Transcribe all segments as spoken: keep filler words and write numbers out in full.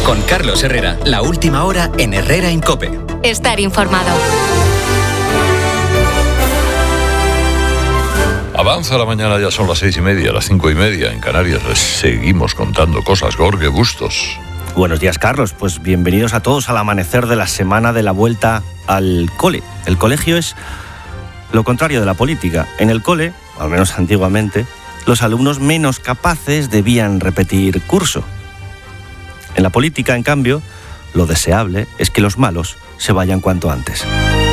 Con Carlos Herrera, la última hora en Herrera en COPE. Estar informado. Avanza la mañana, ya son las seis y media, las cinco y media en Canarias. Les seguimos contando cosas. Jorge Bustos. Buenos días, Carlos. Pues bienvenidos a todos al amanecer de la semana de la vuelta al cole. El colegio es lo contrario de la política. En el cole, al menos antiguamente, los alumnos menos capaces debían repetir curso. En la política, en cambio, lo deseable es que los malos se vayan cuanto antes.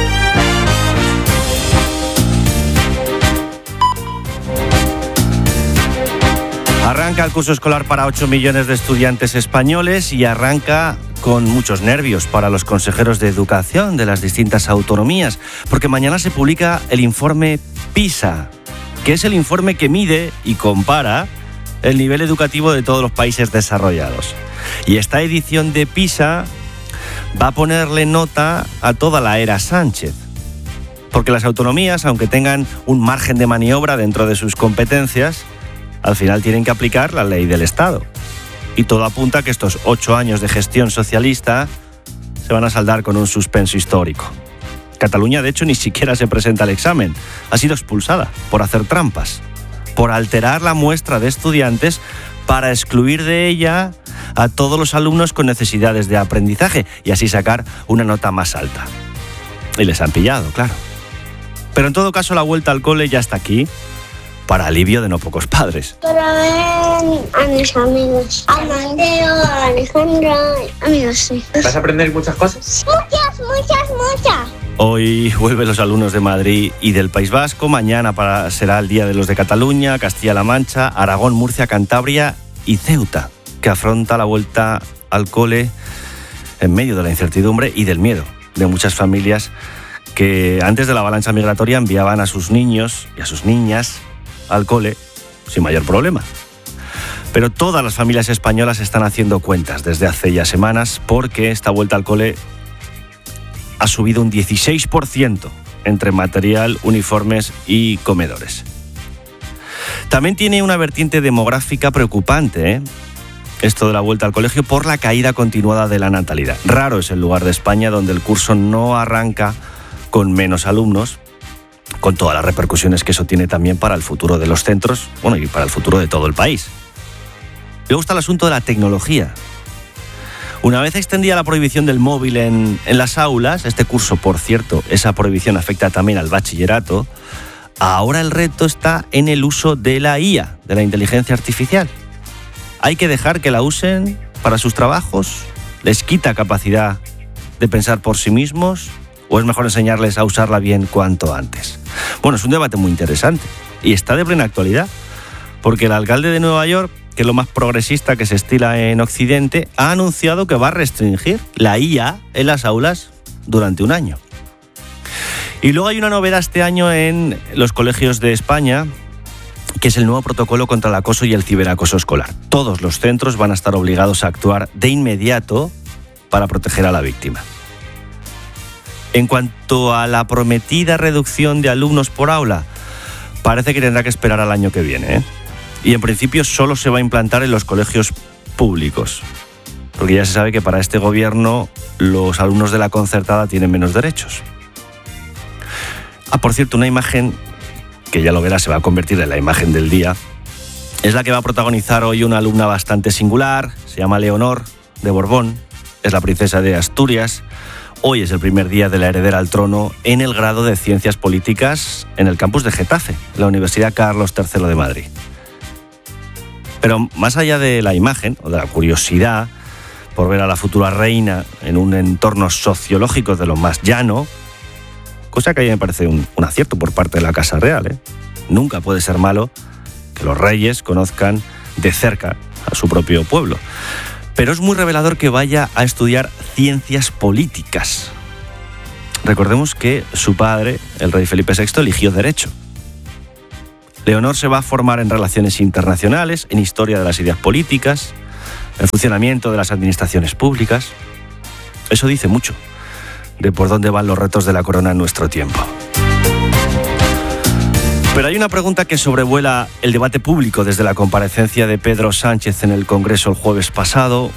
Arranca el curso escolar para ocho millones de estudiantes españoles y arranca con muchos nervios para los consejeros de educación de las distintas autonomías, porque mañana se publica el informe PISA, que es el informe que mide y compara el nivel educativo de todos los países desarrollados. Y esta edición de PISA va a ponerle nota a toda la era Sánchez, porque las autonomías, aunque tengan un margen de maniobra dentro de sus competencias, al final tienen que aplicar la ley del Estado. Y todo apunta a que estos ocho años de gestión socialista se van a saldar con un suspenso histórico. Cataluña, de hecho, ni siquiera se presenta al examen. Ha sido expulsada por hacer trampas, por alterar la muestra de estudiantes para excluir de ella a todos los alumnos con necesidades de aprendizaje y así sacar una nota más alta. Y les han pillado, claro. Pero en todo caso, la vuelta al cole ya está aquí, para alivio de no pocos padres. Para ver a mis amigos, a Mateo, a Alejandra, amigos, sí. ¿Vas a aprender muchas cosas? Muchas, muchas, muchas. Hoy vuelven los alumnos de Madrid y del País Vasco, mañana para, será el día de los de Cataluña, Castilla-La Mancha, Aragón, Murcia, Cantabria y Ceuta, que afronta la vuelta al cole en medio de la incertidumbre y del miedo de muchas familias que antes de la avalancha migratoria enviaban a sus niños y a sus niñas al cole sin mayor problema. Pero todas las familias españolas están haciendo cuentas desde hace ya semanas porque esta vuelta al cole ha subido un dieciséis por ciento entre material, uniformes y comedores. También tiene una vertiente demográfica preocupante, ¿eh? Esto de la vuelta al colegio por la caída continuada de la natalidad. Raro es el lugar de España donde el curso no arranca con menos alumnos, con todas las repercusiones que eso tiene también para el futuro de los centros, bueno, y para el futuro de todo el país. Luego está el asunto de la tecnología. Una vez extendida la prohibición del móvil en, en las aulas, este curso, por cierto, esa prohibición afecta también al bachillerato, ahora el reto está en el uso de la I A, de la inteligencia artificial. ¿Hay que dejar que la usen para sus trabajos? ¿Les quita capacidad de pensar por sí mismos? ¿O es mejor enseñarles a usarla bien cuanto antes? Bueno, es un debate muy interesante y está de plena actualidad, porque el alcalde de Nueva York, que es lo más progresista que se estila en Occidente, ha anunciado que va a restringir la I A en las aulas durante un año. Y luego hay una novedad este año en los colegios de España, que es el nuevo protocolo contra el acoso y el ciberacoso escolar. Todos los centros van a estar obligados a actuar de inmediato para proteger a la víctima. En cuanto a la prometida reducción de alumnos por aula, parece que tendrá que esperar al año que viene, ¿eh? Y en principio solo se va a implantar en los colegios públicos, porque ya se sabe que para este gobierno los alumnos de la concertada tienen menos derechos. Ah, por cierto, una imagen que ya lo verá, se va a convertir en la imagen del día, es la que va a protagonizar hoy una alumna bastante singular, se llama Leonor de Borbón, es la princesa de Asturias. Hoy es el primer día de la heredera al trono en el grado de Ciencias Políticas en el campus de Getafe, la Universidad Carlos tercero de Madrid. Pero más allá de la imagen o de la curiosidad por ver a la futura reina en un entorno sociológico de lo más llano, cosa que a mí me parece un, un acierto por parte de la Casa Real, ¿eh? Nunca puede ser malo que los reyes conozcan de cerca a su propio pueblo. Pero es muy revelador que vaya a estudiar ciencias políticas. Recordemos que su padre, el rey Felipe sexto, eligió Derecho. Leonor se va a formar en Relaciones Internacionales, en Historia de las Ideas Políticas, en funcionamiento de las administraciones públicas. Eso dice mucho de por dónde van los retos de la corona en nuestro tiempo. Pero hay una pregunta que sobrevuela el debate público desde la comparecencia de Pedro Sánchez en el Congreso el jueves pasado,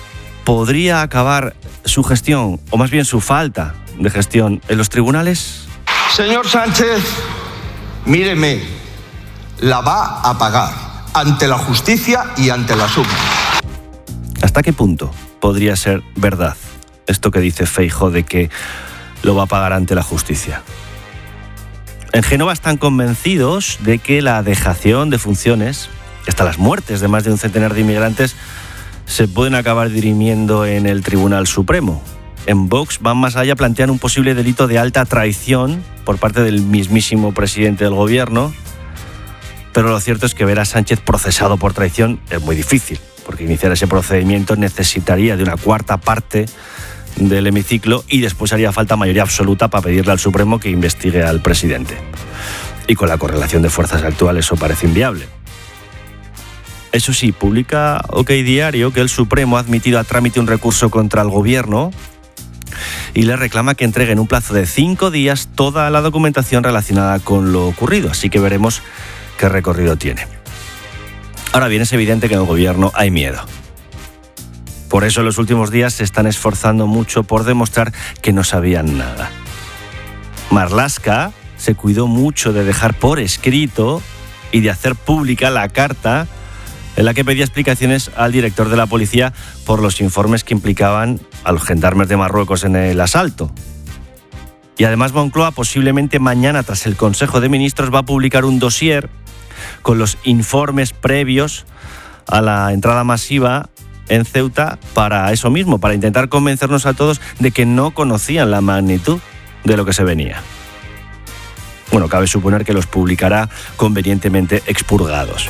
¿podría acabar su gestión, o más bien su falta de gestión, en los tribunales? Señor Sánchez, míreme, la va a pagar ante la justicia y ante las urnas. ¿Hasta qué punto podría ser verdad esto que dice Feijóo de que lo va a pagar ante la justicia? En Génova están convencidos de que la dejación de funciones, hasta las muertes de más de un centenar de inmigrantes, se pueden acabar dirimiendo en el Tribunal Supremo. En Vox van más allá, plantean un posible delito de alta traición por parte del mismísimo presidente del gobierno, pero lo cierto es que ver a Sánchez procesado por traición es muy difícil, porque iniciar ese procedimiento necesitaría de una cuarta parte del hemiciclo y después haría falta mayoría absoluta para pedirle al Supremo que investigue al presidente. Y con la correlación de fuerzas actual eso parece inviable. Eso sí, publica OK Diario que el Supremo ha admitido a trámite un recurso contra el gobierno y le reclama que entregue en un plazo de cinco días toda la documentación relacionada con lo ocurrido. Así que veremos qué recorrido tiene. Ahora bien, es evidente que en el gobierno hay miedo. Por eso en los últimos días se están esforzando mucho por demostrar que no sabían nada. Marlaska se cuidó mucho de dejar por escrito y de hacer pública la carta en la que pedía explicaciones al director de la policía por los informes que implicaban a los gendarmes de Marruecos en el asalto. Y además Moncloa posiblemente mañana, tras el Consejo de Ministros, va a publicar un dossier con los informes previos a la entrada masiva en Ceuta para eso mismo, para intentar convencernos a todos de que no conocían la magnitud de lo que se venía. Bueno, cabe suponer que los publicará convenientemente expurgados.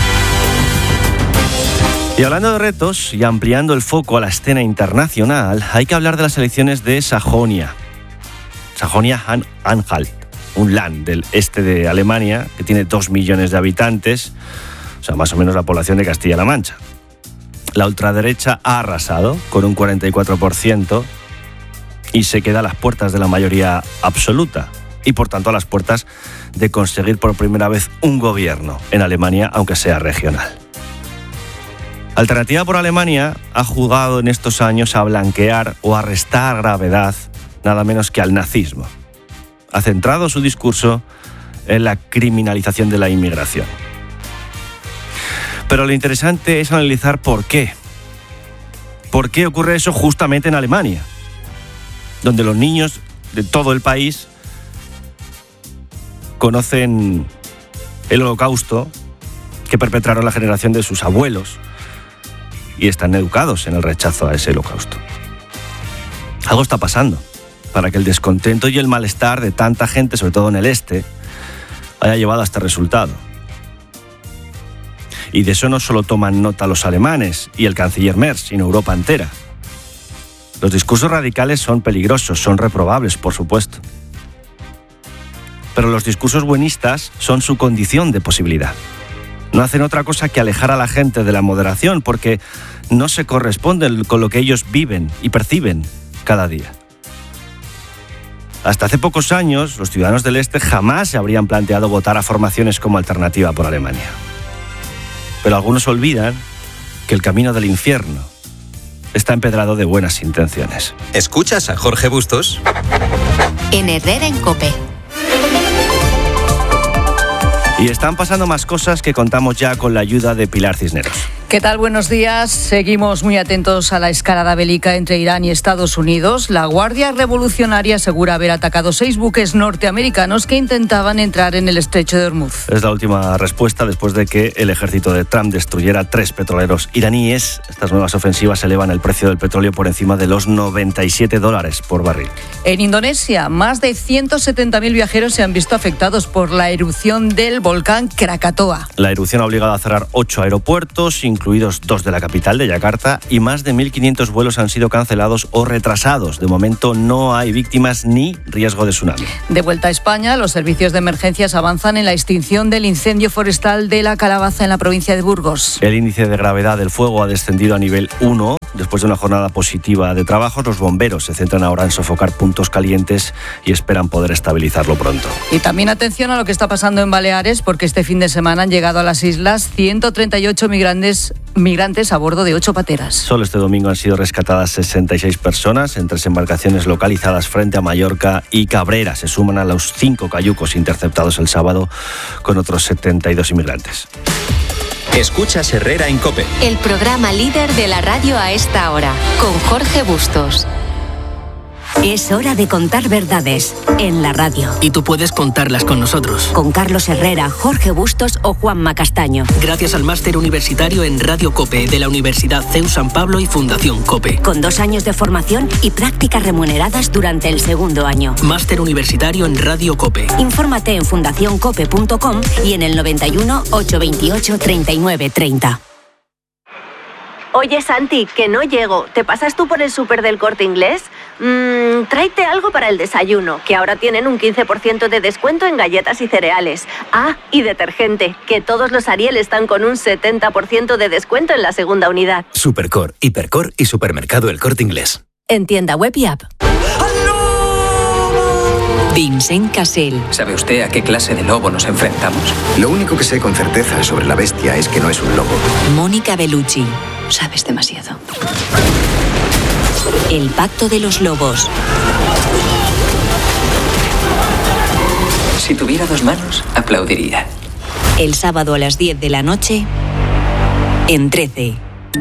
Y hablando de retos y ampliando el foco a la escena internacional, hay que hablar de las elecciones de Sajonia. Sajonia-Anhalt, un land del este de Alemania que tiene dos millones de habitantes, o sea, más o menos la población de Castilla-La Mancha. La ultraderecha ha arrasado con un cuarenta y cuatro por ciento y se queda a las puertas de la mayoría absoluta y, por tanto, a las puertas de conseguir por primera vez un gobierno en Alemania, aunque sea regional. Alternativa por Alemania ha jugado en estos años a blanquear o a restar gravedad nada menos que al nazismo. Ha centrado su discurso en la criminalización de la inmigración. Pero lo interesante es analizar por qué. ¿Por qué ocurre eso justamente en Alemania? Donde los niños de todo el país conocen el Holocausto que perpetraron la generación de sus abuelos y están educados en el rechazo a ese Holocausto. Algo está pasando para que el descontento y el malestar de tanta gente, sobre todo en el este, haya llevado a este resultado. Y de eso no solo toman nota los alemanes y el canciller Merz, sino Europa entera. Los discursos radicales son peligrosos, son reprobables, por supuesto. Pero los discursos buenistas son su condición de posibilidad. No hacen otra cosa que alejar a la gente de la moderación, porque no se corresponden con lo que ellos viven y perciben cada día. Hasta hace pocos años, los ciudadanos del este jamás se habrían planteado votar a formaciones como Alternativa por Alemania. Pero algunos olvidan que el camino del infierno está empedrado de buenas intenciones. ¿Escuchas a Jorge Bustos? En Herrera en COPE. Y están pasando más cosas que contamos ya con la ayuda de Pilar Cisneros. ¿Qué tal? Buenos días. Seguimos muy atentos a la escalada bélica entre Irán y Estados Unidos. La Guardia Revolucionaria asegura haber atacado seis buques norteamericanos que intentaban entrar en el estrecho de Hormuz. Es la última respuesta después de que el ejército de Trump destruyera tres petroleros iraníes. Estas nuevas ofensivas elevan el precio del petróleo por encima de los noventa y siete dólares por barril. En Indonesia, más de ciento setenta mil viajeros se han visto afectados por la erupción del volcán Krakatoa. La erupción ha obligado a cerrar ocho aeropuertos, incluidos dos de la capital, de Yakarta, y más de mil quinientos vuelos han sido cancelados o retrasados. De momento no hay víctimas ni riesgo de tsunami. De vuelta a España, los servicios de emergencias avanzan en la extinción del incendio forestal de La Calabaza en la provincia de Burgos. El índice de gravedad del fuego ha descendido a nivel uno. Después de una jornada positiva de trabajos, los bomberos se centran ahora en sofocar puntos calientes y esperan poder estabilizarlo pronto. Y también atención a lo que está pasando en Baleares, porque este fin de semana han llegado a las islas ciento treinta y ocho migrantes migrantes, migrantes a bordo de ocho pateras. Solo este domingo han sido rescatadas sesenta y seis personas en tres embarcaciones localizadas frente a Mallorca y Cabrera. Se suman a los cinco cayucos interceptados el sábado con otros setenta y dos inmigrantes. Escuchas Herrera en COPE. El programa líder de la radio a esta hora, con Jorge Bustos. Es hora de contar verdades en la radio. Y tú puedes contarlas con nosotros. Con Carlos Herrera, Jorge Bustos o Juanma Castaño. Gracias al máster universitario en Radio COPE de la Universidad C E U San Pablo y Fundación COPE. Con dos años de formación y prácticas remuneradas durante el segundo año. Máster universitario en Radio COPE. Infórmate en fundación cope punto com y en el noventa y uno, ochocientos veintiocho, treinta y nueve treinta. Oye, Santi, que no llego. ¿Te pasas tú por el súper del Corte Inglés? Mmm, tráete algo para el desayuno, que ahora tienen un quince por ciento de descuento en galletas y cereales. Ah, y detergente, que todos los Ariel están con un setenta por ciento de descuento en la segunda unidad. Supercor, Hipercor y Supermercado El Corte Inglés. En tienda web y app. Vincent Cassel. ¿Sabe usted a qué clase de lobo nos enfrentamos? Lo único que sé con certeza sobre la bestia es que no es un lobo. Mónica Bellucci. Sabes demasiado. El pacto de los lobos. Si tuviera dos manos, aplaudiría. El sábado a las diez de la noche, en trece.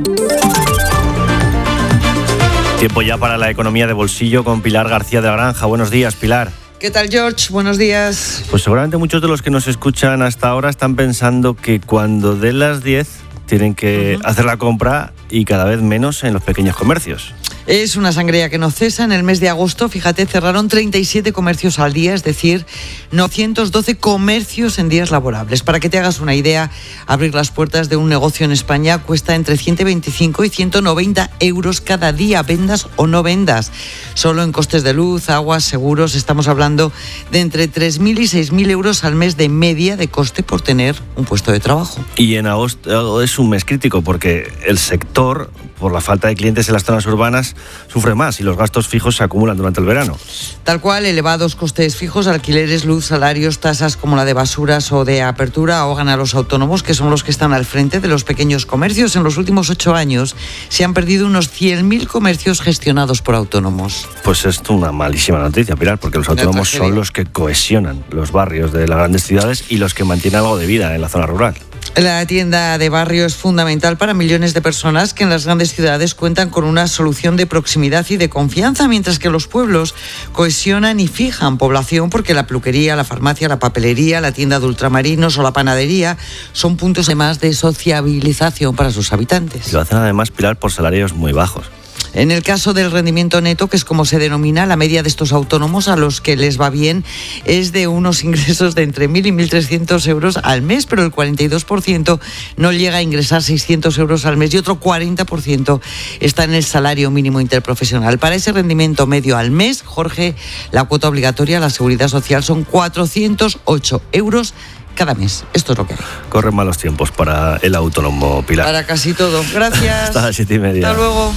Tiempo ya para la economía de bolsillo con Pilar García de la Granja. Buenos días, Pilar. ¿Qué tal, George? Buenos días. Pues seguramente muchos de los que nos escuchan hasta ahora están pensando que cuando den las diez tienen que uh-huh. hacer la compra y cada vez menos en los pequeños comercios. Es una sangría que no cesa. En el mes de agosto, fíjate, cerraron treinta y siete comercios al día, es decir, novecientos doce comercios en días laborables. Para que te hagas una idea, abrir las puertas de un negocio en España cuesta entre ciento veinticinco y ciento noventa euros cada día, vendas o no vendas. Solo en costes de luz, aguas, seguros, estamos hablando de entre tres mil y seis mil euros al mes de media de coste por tener un puesto de trabajo. Y en agosto es un mes crítico porque el sector, por la falta de clientes en las zonas urbanas, sufre más y los gastos fijos se acumulan durante el verano. Tal cual, elevados costes fijos, alquileres, luz, salarios, tasas como la de basuras o de apertura ahogan a los autónomos, que son los que están al frente de los pequeños comercios. En los últimos ocho años se han perdido unos cien mil comercios gestionados por autónomos. Pues es una malísima noticia, Pilar, porque los autónomos son los que cohesionan los barrios de las grandes ciudades y los que mantienen algo de vida en la zona rural. La tienda de barrio es fundamental para millones de personas que en las grandes ciudades cuentan con una solución de proximidad y de confianza, mientras que los pueblos cohesionan y fijan población porque la peluquería, la farmacia, la papelería, la tienda de ultramarinos o la panadería son puntos además de sociabilización para sus habitantes. Lo hacen además, Pilar, por salarios muy bajos. En el caso del rendimiento neto, que es como se denomina, la media de estos autónomos a los que les va bien es de unos ingresos de entre mil y mil trescientos euros al mes, pero el cuarenta y dos por ciento no llega a ingresar seiscientos euros al mes y otro cuarenta por ciento está en el salario mínimo interprofesional. Para ese rendimiento medio al mes, Jorge, la cuota obligatoria a la seguridad social son cuatrocientos ocho euros cada mes. Esto es lo que hay. Corren malos tiempos para el autónomo, Pilar. Para casi todo. Gracias. Hasta las siete y media. Hasta luego.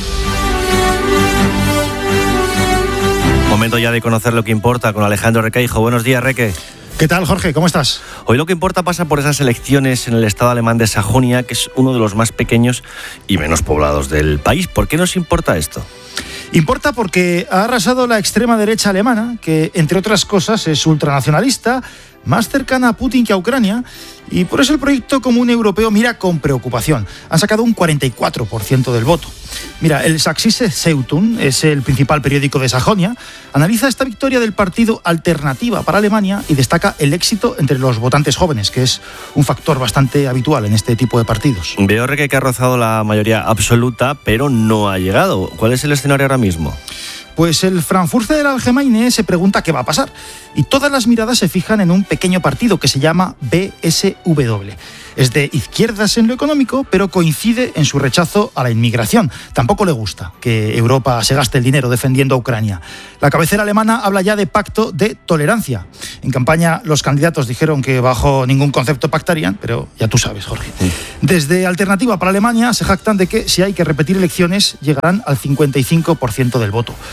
Momento ya de conocer lo que importa con Alejandro Requeijo. Buenos días, Reque. ¿Qué tal, Jorge? ¿Cómo estás? Hoy lo que importa pasa por esas elecciones en el estado alemán de Sajonia, que es uno de los más pequeños y menos poblados del país. ¿Por qué nos importa esto? Importa porque ha arrasado la extrema derecha alemana, que entre otras cosas es ultranacionalista, más cercana a Putin que a Ucrania, y por eso el proyecto común europeo mira con preocupación. Han sacado un cuarenta y cuatro por ciento del voto. Mira, el Sächsische Zeitung es el principal periódico de Sajonia, analiza esta victoria del partido Alternativa para Alemania y destaca el éxito entre los votantes jóvenes, que es un factor bastante habitual en este tipo de partidos. Veo, Reque, que ha rozado la mayoría absoluta, pero no ha llegado. ¿Cuál es el escenario ahora mismo? Pues el Frankfurter Allgemeine se pregunta qué va a pasar y todas las miradas se fijan en un pequeño partido que se llama B S W. Es de izquierdas en lo económico, pero coincide en su rechazo a la inmigración. Tampoco le gusta que Europa se gaste el dinero defendiendo a Ucrania. La cabecera alemana habla ya de pacto de tolerancia. En campaña los candidatos dijeron que bajo ningún concepto pactarían, pero ya tú sabes, Jorge. Sí. Desde Alternativa para Alemania se jactan de que si hay que repetir elecciones llegarán al cincuenta y cinco por ciento del voto.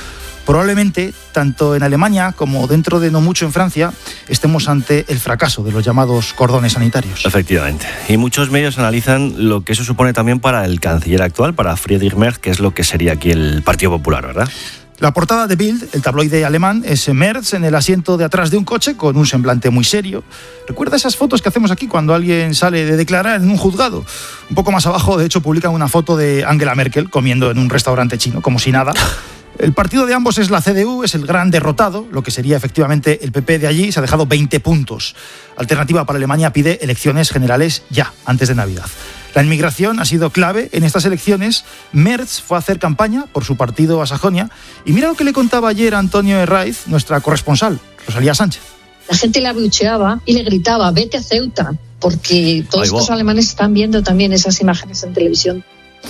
Probablemente, tanto en Alemania como dentro de no mucho en Francia, estemos ante el fracaso de los llamados cordones sanitarios. Efectivamente. Y muchos medios analizan lo que eso supone también para el canciller actual, para Friedrich Merz, que es lo que sería aquí el Partido Popular, ¿verdad? La portada de Bild, el tabloide alemán, es Merz en el asiento de atrás de un coche con un semblante muy serio. ¿Recuerda esas fotos que hacemos aquí cuando alguien sale de declarar en un juzgado? Un poco más abajo, de hecho, publican una foto de Angela Merkel comiendo en un restaurante chino, como si nada. El partido de ambos es la C D U, es el gran derrotado, lo que sería efectivamente el P P de allí, se ha dejado veinte puntos. Alternativa para Alemania pide elecciones generales ya, antes de Navidad. La inmigración ha sido clave en estas elecciones. Merz fue a hacer campaña por su partido a Sajonia. Y mira lo que le contaba ayer Antonio Herraiz, nuestra corresponsal, Rosalía Sánchez. La gente le abucheaba y le gritaba, vete a Ceuta, porque todos estos alemanes están viendo también esas imágenes en televisión.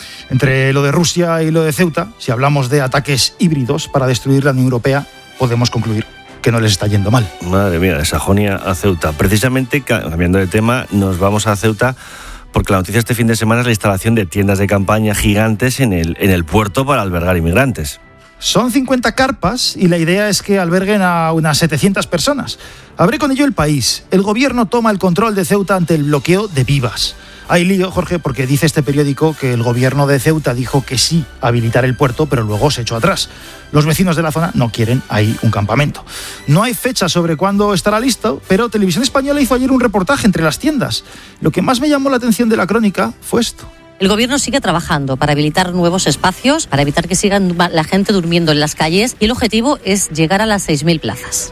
Entre lo de Rusia y lo de Ceuta, si hablamos de ataques híbridos para destruir la Unión Europea, podemos concluir que no les está yendo mal. Madre mía, de Sajonia a Ceuta. Precisamente, cambiando de tema, nos vamos a Ceuta porque la noticia este fin de semana es la instalación de tiendas de campaña gigantes en el, en el puerto para albergar inmigrantes. Son cincuenta carpas y la idea es que alberguen a unas setecientas personas. Abre con ello El País. El gobierno toma el control de Ceuta ante el bloqueo de Vivas. Hay lío, Jorge, porque dice este periódico que el gobierno de Ceuta dijo que sí a habilitar el puerto, pero luego se echó atrás. Los vecinos de la zona no quieren ahí un campamento. No hay fecha sobre cuándo estará listo, pero Televisión Española hizo ayer un reportaje entre las tiendas. Lo que más me llamó la atención de la crónica fue esto. El gobierno sigue trabajando para habilitar nuevos espacios, para evitar que sigan la gente durmiendo en las calles, y el objetivo es llegar a las seis mil plazas.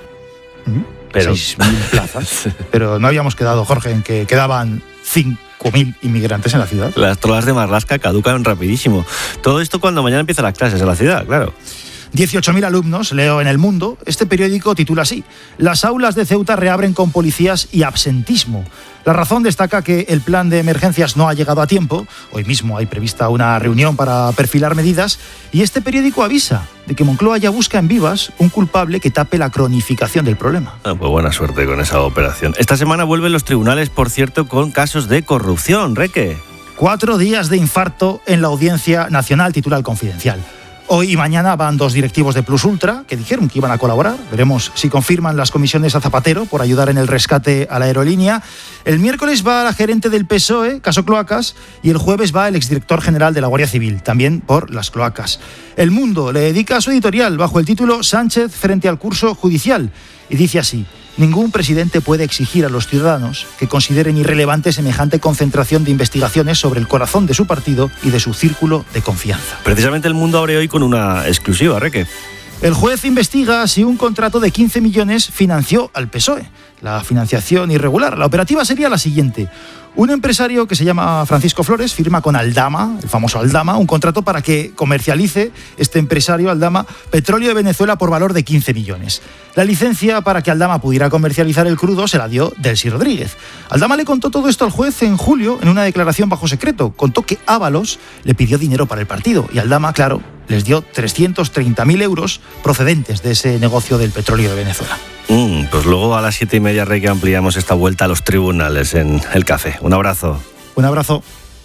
Pero, seis mil plazas. Pero no habíamos quedado, Jorge, en que quedaban cinco mil inmigrantes en la ciudad. Las trolas de Marlaska caducan rapidísimo. Todo esto cuando mañana empiezan las clases en la ciudad, claro. dieciocho mil alumnos, leo en El Mundo. Este periódico titula así: las aulas de Ceuta reabren con policías y absentismo. La Razón destaca que el plan de emergencias no ha llegado a tiempo. Hoy mismo hay prevista una reunión para perfilar medidas. Y este periódico avisa de que Moncloa ya busca en Vivas un culpable que tape la cronificación del problema. Ah, pues buena suerte con esa operación. Esta semana vuelven los tribunales, por cierto, con casos de corrupción, Reque. Cuatro días de infarto en la Audiencia Nacional, titular Confidencial. Hoy y mañana van dos directivos de Plus Ultra que dijeron que iban a colaborar. Veremos si confirman las comisiones a Zapatero por ayudar en el rescate a la aerolínea. El miércoles va la gerente del P S O E, caso cloacas, y el jueves va el exdirector general de la Guardia Civil, también por las cloacas. El Mundo le dedica su editorial bajo el título Sánchez frente al curso judicial y dice así: ningún presidente puede exigir a los ciudadanos que consideren irrelevante semejante concentración de investigaciones sobre el corazón de su partido y de su círculo de confianza. Precisamente El Mundo abre hoy con una exclusiva, Reque. El juez investiga si un contrato de quince millones financió al P S O E. La financiación irregular. La operativa sería la siguiente. Un empresario que se llama Francisco Flores firma con Aldama, el famoso Aldama, un contrato para que comercialice este empresario Aldama petróleo de Venezuela por valor de quince millones. La licencia para que Aldama pudiera comercializar el crudo se la dio Delcy Rodríguez. Aldama le contó todo esto al juez en julio en una declaración bajo secreto. Contó que Ábalos le pidió dinero para el partido y Aldama, claro, les dio trescientos treinta mil euros procedentes de ese negocio del petróleo de Venezuela. Mm, pues luego a las siete y media, Rey, que ampliamos esta vuelta a los tribunales en El Café. Un abrazo. Un abrazo.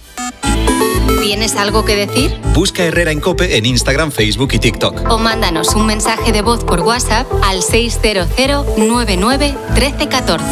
¿Tienes algo que decir? Busca Herrera en COPE en Instagram, Facebook y TikTok. O mándanos un mensaje de voz por WhatsApp al seis cero cero nueve nueve uno tres uno cuatro.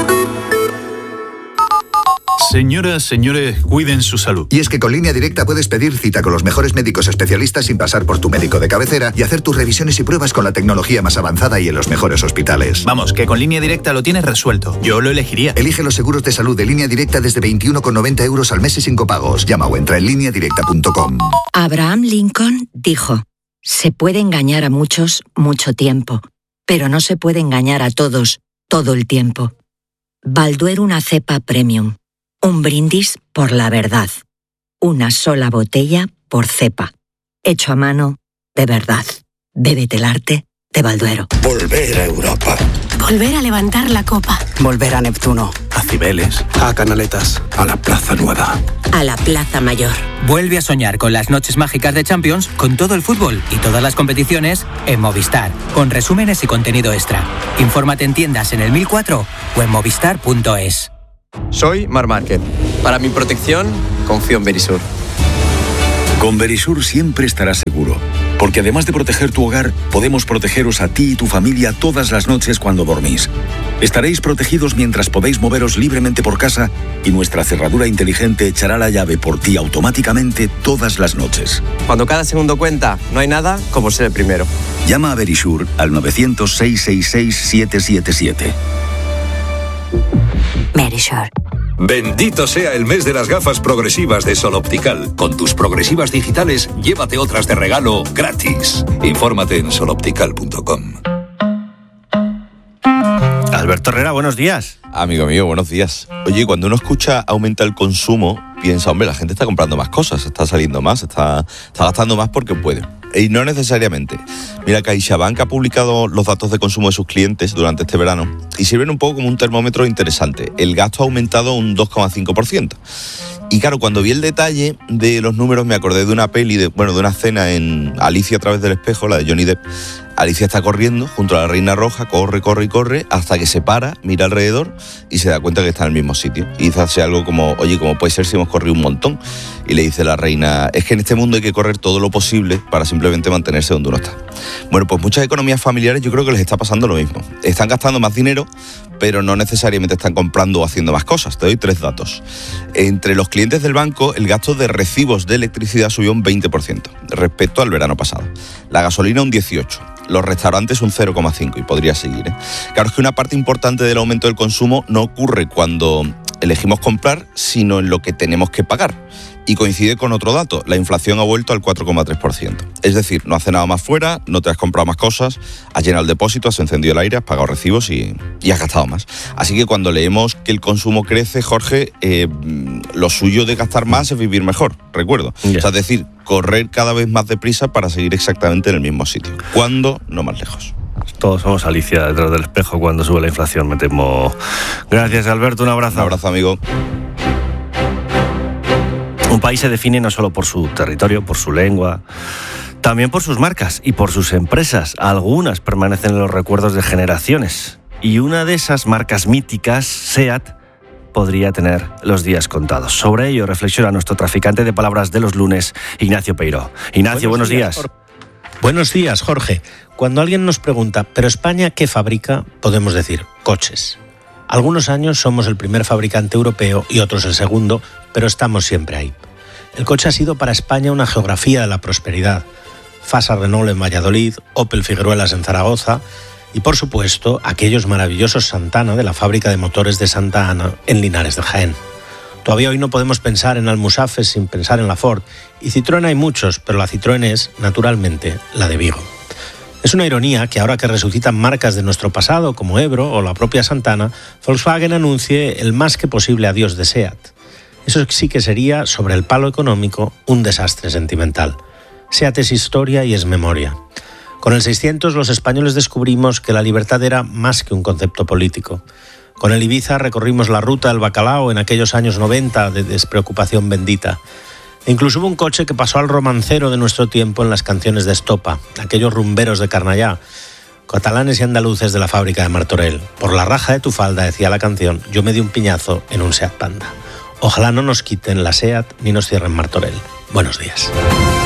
Señoras, señores, cuiden su salud. Y es que con Línea Directa puedes pedir cita con los mejores médicos especialistas sin pasar por tu médico de cabecera y hacer tus revisiones y pruebas con la tecnología más avanzada y en los mejores hospitales. Vamos, que con Línea Directa lo tienes resuelto. Yo lo elegiría. Elige los seguros de salud de Línea Directa desde veintiuno con noventa euros al mes y sin copagos. Llama o entra en línea directa punto com. Abraham Lincoln dijo: se puede engañar a muchos mucho tiempo, pero no se puede engañar a todos todo el tiempo. Balduero, una cepa premium. Un brindis por la verdad. Una sola botella por cepa. Hecho a mano de verdad. Bébete el arte de Balduero. Volver a Europa. Volver a levantar la copa. Volver a Neptuno. A Cibeles. A Canaletas. A la Plaza Nueva. A la Plaza Mayor. Vuelve a soñar con las noches mágicas de Champions, con todo el fútbol y todas las competiciones en Movistar, con resúmenes y contenido extra. Infórmate en tiendas en el mil cuatro o en movistar punto es. Soy Mar Márquez. Para mi protección, confío en Verisur. Con Verisur siempre estarás seguro. Porque además de proteger tu hogar, podemos protegeros a ti y tu familia todas las noches cuando dormís. Estaréis protegidos mientras podéis moveros libremente por casa y nuestra cerradura inteligente echará la llave por ti automáticamente todas las noches. Cuando cada segundo cuenta, no hay nada como ser el primero. Llama a Verisure al novecientos, seiscientos sesenta y seis, siete siete siete. Verisure. Bendito sea el mes de las gafas progresivas de Sol Optical. Con tus progresivas digitales, llévate otras de regalo gratis. Infórmate en sol optical punto com. Alberto Herrera, buenos días. Amigo mío, buenos días. Oye, cuando uno escucha aumenta el consumo, piensa, hombre, la gente está comprando más cosas, está saliendo más, está, está gastando más porque puede. Y no necesariamente. Mira, CaixaBank ha publicado los datos de consumo de sus clientes durante este verano y sirven un poco como un termómetro interesante. El gasto ha aumentado un dos coma cinco por ciento. Y claro, cuando vi el detalle de los números me acordé de una peli, de, bueno, de una escena en Alicia a través del espejo, la de Johnny Depp. Alicia está corriendo junto a la Reina Roja, corre, corre y corre, hasta que se para, mira alrededor y se da cuenta que está en el mismo sitio. Y hace algo como, oye, ¿cómo puede ser si hemos corrido un montón? Y le dice la Reina, es que en este mundo hay que correr todo lo posible para simplemente mantenerse donde uno está. Bueno, pues muchas economías familiares yo creo que les está pasando lo mismo. Están gastando más dinero, pero no necesariamente están comprando o haciendo más cosas. Te doy tres datos. Entre los clientes del banco, el gasto de recibos de electricidad subió un veinte por ciento respecto al verano pasado. La gasolina un dieciocho por ciento. Los restaurantes un cero coma cinco por ciento y podría seguir, ¿eh? Claro, es que una parte importante del aumento del consumo no ocurre cuando elegimos comprar, sino en lo que tenemos que pagar. Y coincide con otro dato, la inflación ha vuelto al cuatro coma tres por ciento. Es decir, no has cenado más fuera, no te has comprado más cosas, has llenado el depósito, has encendido el aire, has pagado recibos y, y has gastado más. Así que cuando leemos que el consumo crece, Jorge, eh, lo suyo de gastar más es vivir mejor, recuerdo. Yeah. O sea, es decir, correr cada vez más deprisa para seguir exactamente en el mismo sitio. ¿Cuándo? No más lejos. Todos somos Alicia detrás del espejo cuando sube la inflación, me temo. Gracias, Alberto, un abrazo. Un abrazo, amigo. Un país se define no solo por su territorio, por su lengua, también por sus marcas y por sus empresas. Algunas permanecen en los recuerdos de generaciones. Y una de esas marcas míticas, SEAT, podría tener los días contados. Sobre ello reflexiona nuestro traficante de palabras de los lunes, Ignacio Peiró. Ignacio, buenos, buenos días. días. Buenos días, Jorge. Cuando alguien nos pregunta, ¿pero España qué fabrica? Podemos decir, coches. Algunos años somos el primer fabricante europeo y otros el segundo, pero estamos siempre ahí. El coche ha sido para España una geografía de la prosperidad. Fasa Renault en Valladolid, Opel Figueruelas en Zaragoza y, por supuesto, aquellos maravillosos Santana de la fábrica de motores de Santa Ana en Linares de Jaén. Todavía hoy no podemos pensar en Almusafes sin pensar en la Ford. Y Citroën hay muchos, pero la Citroën es, naturalmente, la de Vigo. Es una ironía que ahora que resucitan marcas de nuestro pasado como Ebro o la propia Santana, Volkswagen anuncie el más que posible adiós de SEAT. Eso sí que sería, sobre el palo económico, un desastre sentimental. SEAT es historia y es memoria. Con el seiscientos los españoles descubrimos que la libertad era más que un concepto político. Con el Ibiza recorrimos la ruta del bacalao en aquellos años noventa de despreocupación bendita. E incluso hubo un coche que pasó al romancero de nuestro tiempo en las canciones de estopa, aquellos rumberos de Carnallá, catalanes y andaluces de la fábrica de Martorell. Por la raja de tu falda, decía la canción, yo me di un piñazo en un SEAT Panda. Ojalá no nos quiten la SEAT ni nos cierren Martorell. Buenos días.